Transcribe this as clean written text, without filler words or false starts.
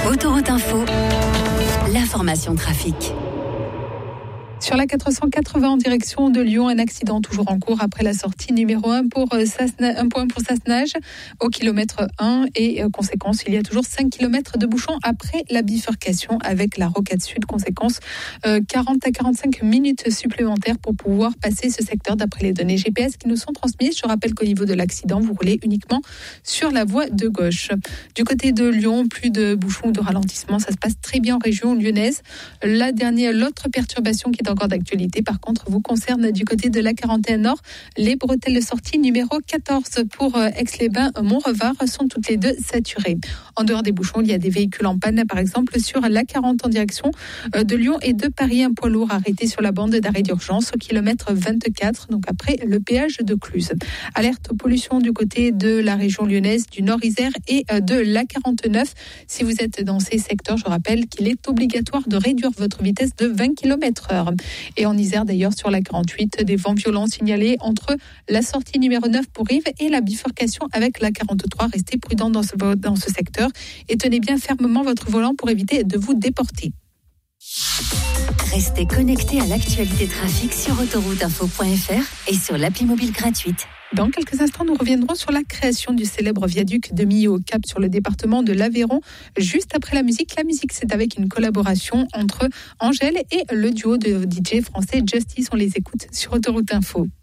Autoroute Info, l'information trafic. Sur la 480 en direction de Lyon, un accident toujours en cours après la sortie numéro 1 pour Sassenage au kilomètre 1 et conséquence, il y a toujours 5 km de bouchons après la bifurcation avec la rocade sud. Conséquence, 40 à 45 minutes supplémentaires pour pouvoir passer ce secteur d'après les données GPS qui nous sont transmises. Je rappelle qu'au niveau de l'accident, vous roulez uniquement sur la voie de gauche. Du côté de Lyon, plus de bouchons ou de ralentissement, ça se passe très bien en région lyonnaise. L'autre perturbation qui est encore d'actualité, par contre, vous concerne du côté de la 41 Nord. Les bretelles de sortie numéro 14 pour Aix-les-Bains, Montrevard sont toutes les deux saturées. En dehors des bouchons, il y a des véhicules en panne, par exemple sur la 40 en direction de Lyon et de Paris. Un poids lourd arrêté sur la bande d'arrêt d'urgence au kilomètre 24, donc après le péage de Cluse. Alerte aux pollutions du côté de la région lyonnaise, du Nord-Isère et de la 49. Si vous êtes dans ces secteurs, je rappelle qu'il est obligatoire de réduire votre vitesse de 20 km/h. Et en Isère d'ailleurs sur la 48, des vents violents signalés entre la sortie numéro 9 pour Rives et la bifurcation avec la 43. Restez prudents dans ce secteur et tenez bien fermement votre volant pour éviter de vous déporter. Restez connectés à l'actualité trafic sur autorouteinfo.fr et sur l'appli mobile gratuite. Dans quelques instants, nous reviendrons sur la création du célèbre viaduc de Millau au Cap sur le département de l'Aveyron. Juste après la musique, c'est avec une collaboration entre Angèle et le duo de DJ français Justice. On les écoute sur Autoroute Info.